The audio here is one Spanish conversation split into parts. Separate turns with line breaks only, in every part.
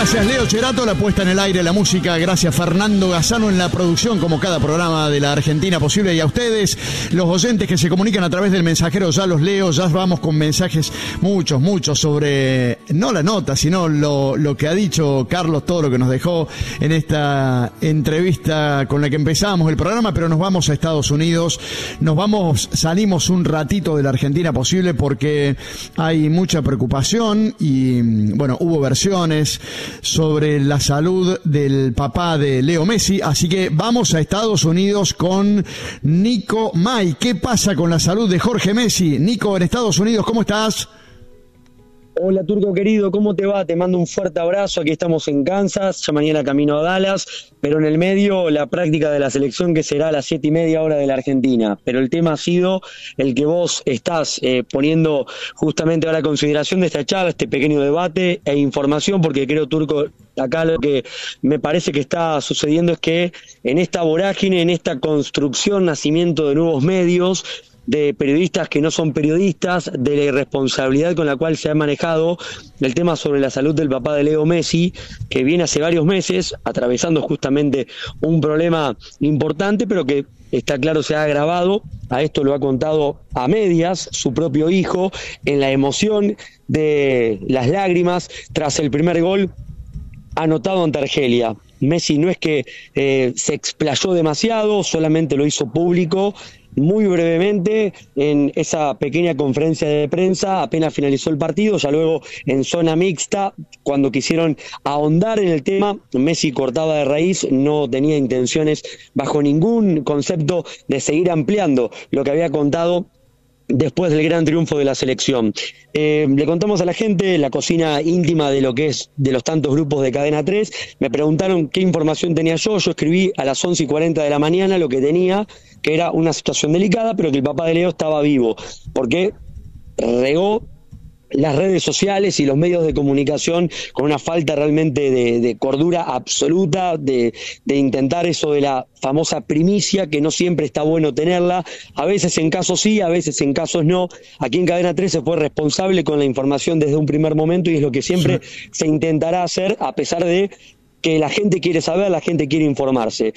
Gracias Leo Cherato, la puesta en el aire, la música. Gracias Fernando Gazzano en la producción, como cada programa de la Argentina Posible. Y a ustedes, los oyentes que se comunican a través del mensajero, ya los leo. Ya vamos con mensajes, muchos, sobre, no la nota, sino lo que ha dicho Carlos, todo lo que nos dejó en esta entrevista con la que empezamos el programa. Pero nos vamos a Estados Unidos, salimos un ratito de la Argentina Posible porque hay mucha preocupación y, bueno, hubo versiones sobre la salud del papá de Leo Messi, así que vamos a Estados Unidos con Nico May. ¿Qué pasa con la salud de Jorge Messi? Nico, en Estados Unidos, ¿cómo estás?
Hola Turco querido, ¿cómo te va? Te mando un fuerte abrazo, aquí estamos en Kansas, ya mañana camino a Dallas, pero en el medio la práctica de la selección que será a las 7:30 hora de la Argentina. Pero el tema ha sido el que vos estás poniendo justamente a la consideración de esta charla, este pequeño debate e información, porque creo, Turco, acá lo que me parece que está sucediendo es que en esta vorágine, en esta construcción, nacimiento de nuevos medios, de periodistas que no son periodistas, de la irresponsabilidad con la cual se ha manejado el tema sobre la salud del papá de Leo Messi, que viene hace varios meses atravesando justamente un problema importante, pero que está claro se ha agravado. A esto lo ha contado a medias su propio hijo, en la emoción de las lágrimas tras el primer gol anotado ante Argelia. Messi no es que se explayó demasiado, solamente lo hizo público muy brevemente en esa pequeña conferencia de prensa apenas finalizó el partido. Ya luego en zona mixta, cuando quisieron ahondar en el tema, Messi cortaba de raíz, no tenía intenciones bajo ningún concepto de seguir ampliando lo que había contado después del gran triunfo de la selección. Le contamos a la gente la cocina íntima de lo que es de los tantos grupos de Cadena 3. Me preguntaron qué información tenía yo escribí a las 11:40 de la mañana lo que tenía, que era una situación delicada, pero que el papá de Leo estaba vivo, porque regó las redes sociales y los medios de comunicación con una falta realmente de cordura absoluta, de intentar eso de la famosa primicia, que no siempre está bueno tenerla, a veces en casos sí, a veces en casos no. Aquí en Cadena 3 se fue responsable con la información desde un primer momento y es lo que siempre se intentará hacer, a pesar de que la gente quiere saber, la gente quiere informarse.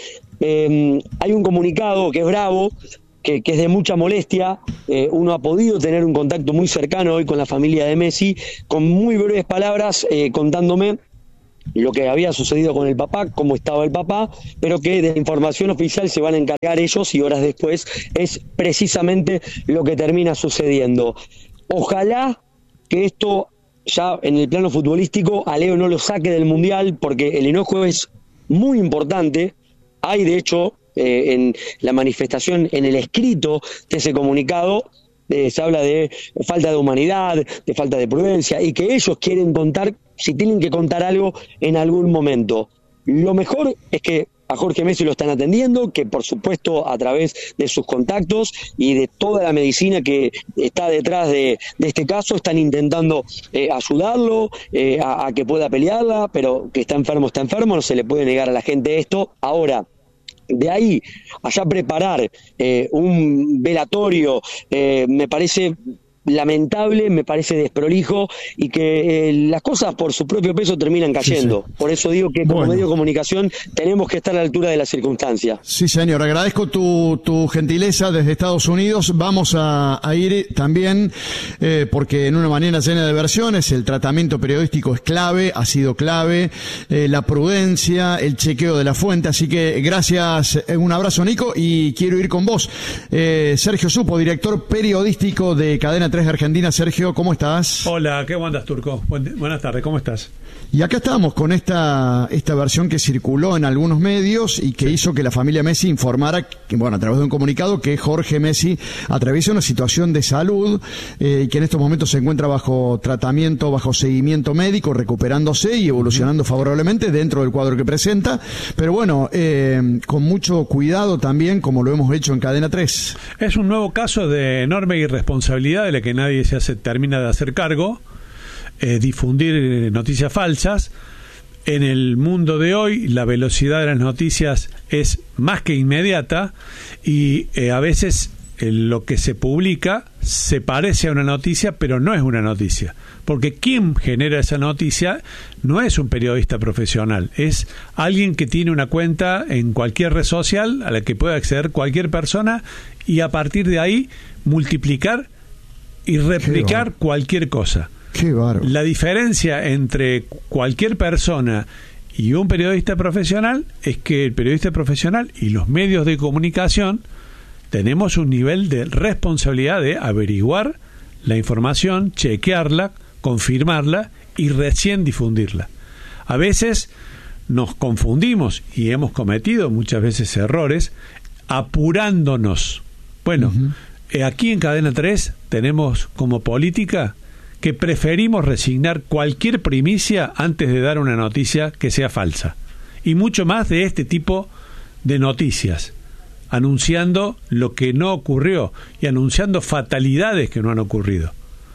Hay un comunicado que es bravo, que es de mucha molestia. Uno ha podido tener un contacto muy cercano hoy con la familia de Messi, con muy breves palabras contándome lo que había sucedido con el papá, cómo estaba el papá, pero que de la información oficial se van a encargar ellos y horas después es precisamente lo que termina sucediendo. Ojalá que esto ya en el plano futbolístico a Leo no lo saque del Mundial, porque el enojo es muy importante. Hay de hecho en la manifestación, en el escrito de ese comunicado, se habla de falta de humanidad, de falta de prudencia, y que ellos quieren contar, si tienen que contar algo en algún momento. Lo mejor es que a Jorge Messi lo están atendiendo, que por supuesto a través de sus contactos y de toda la medicina que está detrás de este caso están intentando ayudarlo a que pueda pelearla, pero que está enfermo, no se le puede negar a la gente esto. Ahora, de ahí allá preparar un velatorio me parece lamentable, me parece desprolijo y que las cosas por su propio peso terminan cayendo. Por eso digo que como medio de comunicación tenemos que estar a la altura de la circunstancia.
Sí, señor, agradezco tu gentileza desde Estados Unidos. Vamos a ir también porque en una manera llena de versiones el tratamiento periodístico es clave, ha sido clave, la prudencia, el chequeo de la fuente, así que gracias, un abrazo Nico, y quiero ir con vos. Sergio Supo, director periodístico de Cadena 3 de Argentina. Sergio, ¿cómo estás?
Hola, ¿qué andas, Turco? Buenas tardes, ¿cómo estás?
Y acá estamos con esta versión que circuló en algunos medios y que hizo que la familia Messi informara, que, bueno, a través de un comunicado, que Jorge Messi atraviesa una situación de salud y que en estos momentos se encuentra bajo tratamiento, bajo seguimiento médico, recuperándose y evolucionando favorablemente dentro del cuadro que presenta, pero bueno, con mucho cuidado también, como lo hemos hecho en Cadena 3.
Es un nuevo caso de enorme irresponsabilidad de la que nadie termina de hacer cargo. Difundir noticias falsas. En el mundo de hoy la velocidad de las noticias es más que inmediata y a veces lo que se publica se parece a una noticia, pero no es una noticia. Porque quien genera esa noticia no es un periodista profesional, es alguien que tiene una cuenta en cualquier red social a la que puede acceder cualquier persona y a partir de ahí multiplicar y replicar cualquier cosa.
Qué bárbaro.
La diferencia entre cualquier persona y un periodista profesional es que el periodista profesional y los medios de comunicación tenemos un nivel de responsabilidad de averiguar la información, chequearla, confirmarla y recién difundirla. A veces nos confundimos y hemos cometido muchas veces errores apurándonos. Bueno, aquí en Cadena 3 tenemos como política que preferimos resignar cualquier primicia antes de dar una noticia que sea falsa. Y mucho más de este tipo de noticias, anunciando lo que no ocurrió y anunciando fatalidades que no han ocurrido.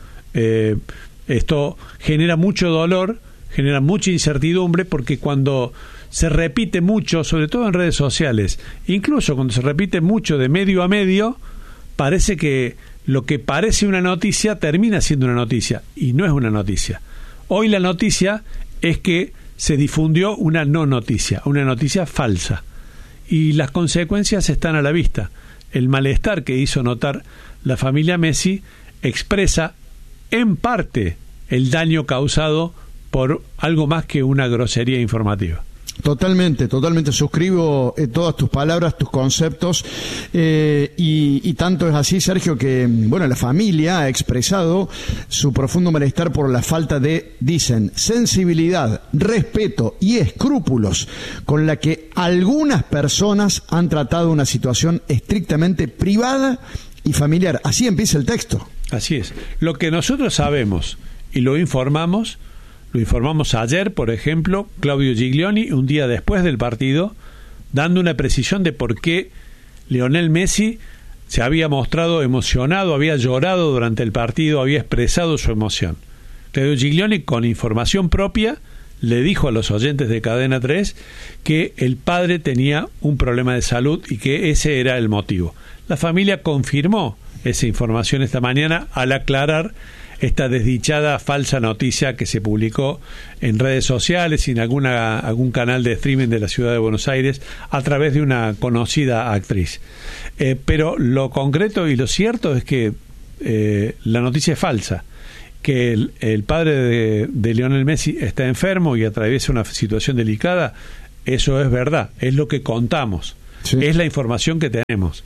Esto genera mucho dolor, genera mucha incertidumbre, porque cuando se repite mucho, sobre todo en redes sociales, incluso cuando se repite mucho de medio a medio, parece que lo que parece una noticia termina siendo una noticia, y no es una noticia. Hoy la noticia es que se difundió una no noticia, una noticia falsa, y las consecuencias están a la vista. El malestar que hizo notar la familia Messi expresa en parte el daño causado por algo más que una grosería informativa.
Totalmente suscribo todas tus palabras, tus conceptos, y tanto es así, Sergio, que bueno, la familia ha expresado su profundo malestar por la falta de, dicen, sensibilidad, respeto y escrúpulos con la que algunas personas han tratado una situación estrictamente privada y familiar. Así empieza el texto.
Así es. Lo que nosotros sabemos y lo informamos ayer, por ejemplo, Claudio Giglioni, un día después del partido, dando una precisión de por qué Lionel Messi se había mostrado emocionado, había llorado durante el partido, había expresado su emoción. Claudio Giglioni, con información propia, le dijo a los oyentes de Cadena 3 que el padre tenía un problema de salud y que ese era el motivo. La familia confirmó esa información esta mañana al aclarar esta desdichada falsa noticia que se publicó en redes sociales y en algún canal de streaming de la ciudad de Buenos Aires a través de una conocida actriz. Pero lo concreto y lo cierto es que la noticia es falsa, que el padre de Lionel Messi está enfermo y atraviesa una situación delicada. Eso es verdad, es lo que contamos, sí. Es la información que tenemos.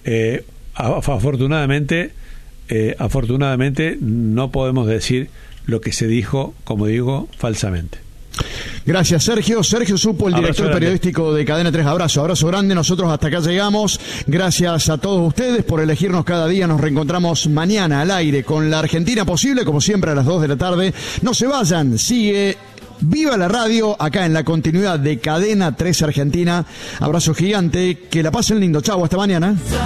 Afortunadamente no podemos decir lo que se dijo, como digo, falsamente.
Gracias, Sergio. Sergio Supo, el director periodístico de Cadena 3. Abrazo grande. Nosotros hasta acá llegamos. Gracias a todos ustedes por elegirnos cada día. Nos reencontramos mañana al aire con La Argentina Posible, como siempre a las 2 de la tarde. No se vayan, sigue Viva la Radio acá en la continuidad de Cadena 3 Argentina. Abrazo gigante, que la pasen lindo. Chau, hasta mañana.